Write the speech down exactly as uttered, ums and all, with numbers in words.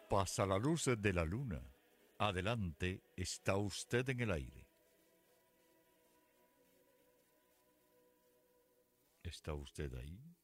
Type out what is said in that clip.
Pasa la luz de la luna. Adelante, está usted en el aire. ¿Está usted ahí?